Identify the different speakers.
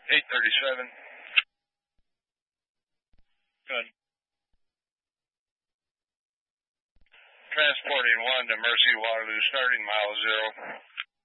Speaker 1: 837. Good. Transporting 1 to Mercy Waterloo, starting mile 0.